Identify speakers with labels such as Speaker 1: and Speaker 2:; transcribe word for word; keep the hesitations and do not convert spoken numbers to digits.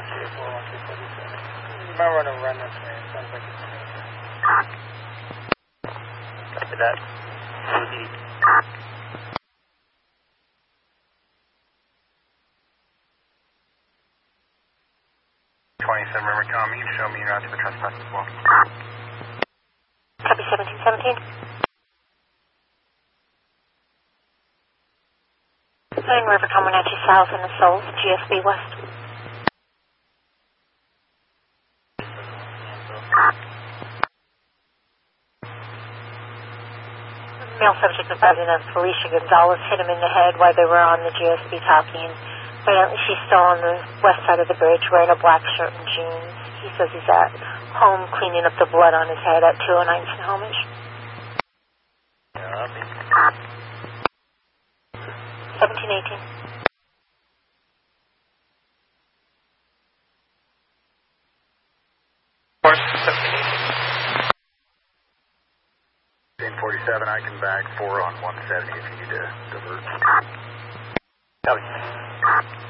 Speaker 1: one two four, one two four seven. You might want to run this way. It sounds like it's amazing.
Speaker 2: Copy that. twenty-seven River Com, you can show me route to the trespass as well.
Speaker 3: Copy seventeen seventeen. Nine River Com, Wenatchee South and the Souls, G S B West. Male subject of residence, Felicia Gonzalez, hit him in the head while they were on the G S B talking. Apparently she's still on the west side of the bridge wearing a black shirt and jeans. He says he's at home cleaning up the blood on his head at two oh nine Snohomish. seventeen eighteen.
Speaker 2: forty-seven, I can back four on one seventy if you need to divert. Copy.